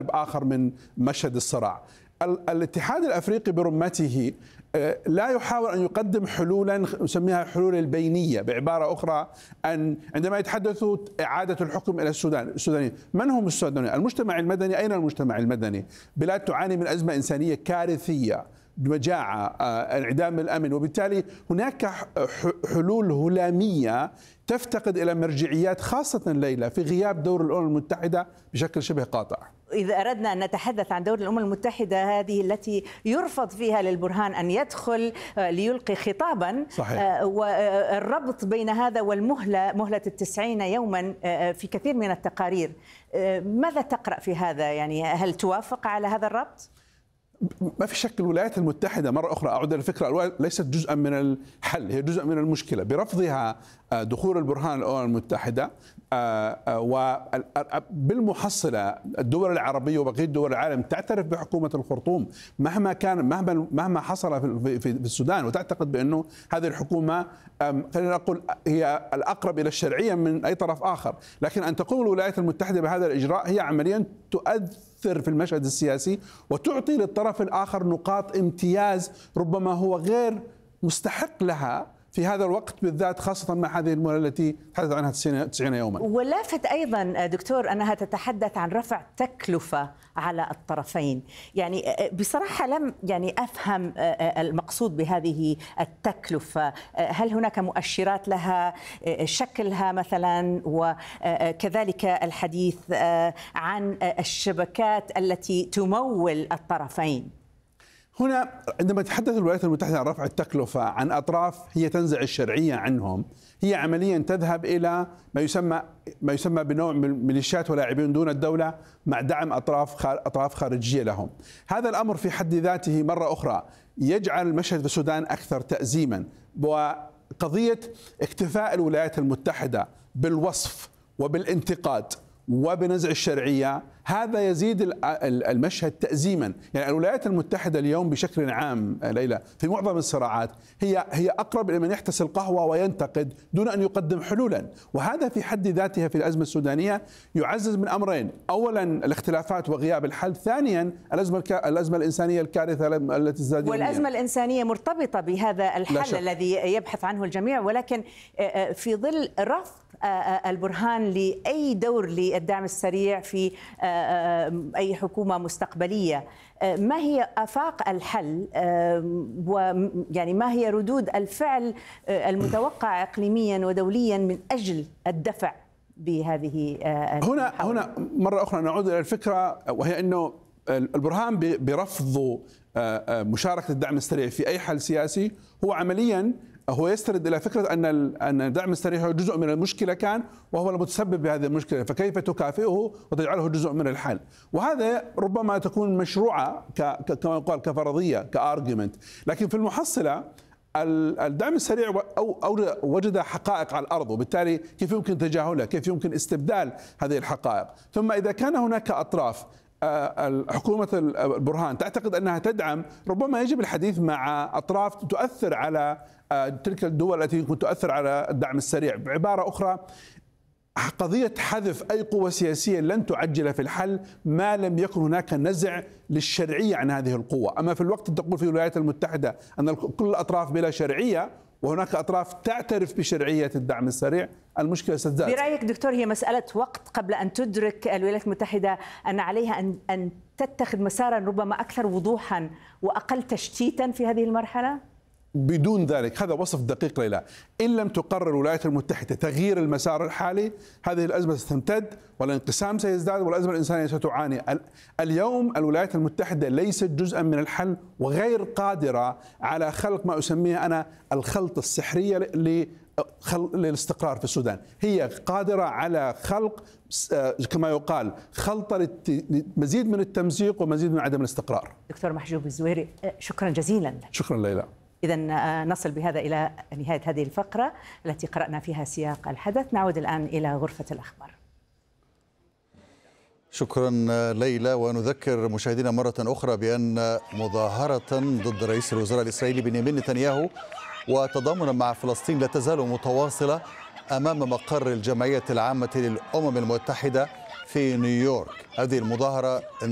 آخر من مشهد الصراع. الاتحاد الأفريقي برمته لا يحاول أن يقدم حلولا نسميها حلول البينية، بعبارة أخرى أن عندما يتحدثوا إعادة الحكم إلى السودانيين، من هم السودانيين؟ المجتمع المدني. أين المجتمع المدني؟ بلاد تعاني من أزمة إنسانية كارثية، مجاعة، انعدام الأمن، وبالتالي هناك حلول هلامية تفتقد إلى مرجعيات، خاصة ليلى في غياب دور الأمم المتحدة بشكل شبه قاطع. إذا أردنا أن نتحدث عن دور الأمم المتحدة، هذه التي يرفض فيها للبرهان أن يدخل ليلقي خطابا. صحيح. والربط بين هذا والمهلة، مهلة 90 يوما في كثير من التقارير، ماذا تقرأ في هذا؟ يعني هل توافق على هذا الربط؟ ما في شك الولايات المتحدة، مرة أخرى أعود الفكرة، ليست جزءا من الحل، هي جزء من المشكلة برفضها دخول البرهان الأمم المتحدة. وبالمحصلة الدول العربية وبقية دول العالم تعترف بحكومة الخرطوم مهما حصل في السودان، وتعتقد بأنه هذه الحكومة خلينا نقول هي الأقرب إلى الشرعية من أي طرف آخر. لكن أن تقوم الولايات المتحدة بهذا الإجراء هي عمليا تؤثر في المشهد السياسي وتعطي للطرف الآخر نقاط امتياز ربما هو غير مستحق لها في هذا الوقت بالذات، خاصة مع هذه المهلة التي تحدث عنها 90 يوما. ولافت أيضا دكتور أنها تتحدث عن رفع تكلفة على الطرفين. يعني بصراحة لم أفهم المقصود بهذه التكلفة. هل هناك مؤشرات لها، شكلها مثلا، وكذلك الحديث عن الشبكات التي تمول الطرفين؟ هنا عندما تتحدث الولايات المتحدة عن رفع التكلفة عن أطراف هي تنزع الشرعية عنهم، هي عمليا تذهب إلى ما يسمى بنوع من ميليشيات ولاعبين دون الدولة مع دعم أطراف خارجية لهم. هذا الأمر في حد ذاته مرة أخرى يجعل المشهد في السودان أكثر تأزيما. وقضية اكتفاء الولايات المتحدة بالوصف وبالانتقاد وبنزع الشرعية هذا يزيد المشهد تأزيما. يعني الولايات المتحدة اليوم بشكل عام ليلى في معظم الصراعات هي أقرب لمن يحتسي القهوة وينتقد دون أن يقدم حلولا، وهذا في حد ذاتها في الأزمة السودانية يعزز من أمرين: أولا الاختلافات وغياب الحل، ثانيا الأزمة الإنسانية الكارثة التي تزداد يوميا. والأزمة الإنسانية مرتبطة بهذا الحل الذي يبحث عنه الجميع، ولكن في ظل رفض البرهان لأي دور للدعم السريع في أي حكومة مستقبلية، ما هي آفاق الحل؟ ويعني ما هي ردود الفعل المتوقعة إقليميا ودوليا من أجل الدفع بهذه هنا مرة أخرى نعود إلى الفكرة، وهي أنه البرهان برفض مشاركة الدعم السريع في أي حل سياسي هو يستند إلى فكرة أن الدعم السريع هو جزء من المشكلة كان، وهو المتسبب بهذه المشكلة، فكيف تكافئه وتجعله جزء من الحل؟ وهذا ربما تكون مشروعة كما يقال كفرضية كارجيومنت، لكن في المحصلة الدعم السريع وجد حقائق على الأرض، وبالتالي كيف يمكن تجاهلها؟ كيف يمكن استبدال هذه الحقائق؟ ثم إذا كان هناك أطراف حكومة البرهان تعتقد أنها تدعم، ربما يجب الحديث مع أطراف تؤثر على تلك الدول التي يمكن تؤثر على الدعم السريع. بعبارة أخرى، قضية حذف أي قوة سياسية لن تعجل في الحل ما لم يكن هناك نزع للشرعية عن هذه القوة. أما في الوقت تقول في الولايات المتحدة أن كل الأطراف بلا شرعية وهناك أطراف تعترف بشرعية الدعم السريع، المشكلة ستزداد. برأيك دكتور هي مسألة وقت قبل أن تدرك الولايات المتحدة أن عليها أن تتخذ مسارا ربما أكثر وضوحا وأقل تشتيتا في هذه المرحلة؟ بدون ذلك، هذا وصف دقيق ليلى، إن لم تقرر الولايات المتحدة تغيير المسار الحالي هذه الأزمة ستمتد والانقسام سيزداد والأزمة الإنسانية ستعاني. اليوم الولايات المتحدة ليست جزءا من الحل وغير قادرة على خلق ما أسميه أنا الخلطة السحرية للاستقرار في السودان. هي قادرة على خلق كما يقال خلطة لمزيد من التمزيق ومزيد من عدم الاستقرار. دكتور محجوب الزويري، شكرا جزيلا. شكرا ليلى. إذن نصل بهذا إلى نهاية هذه الفقرة التي قرأنا فيها سياق الحدث. نعود الآن إلى غرفة الأخبار. شكرا ليلى. ونذكر مشاهدينا مرة أخرى بأن مظاهرة ضد رئيس الوزراء الإسرائيلي بنيامين نتنياهو وتضامنا مع فلسطين لا تزال متواصلة أمام مقر الجمعية العامة للأمم المتحدة في نيويورك. هذه المظاهرة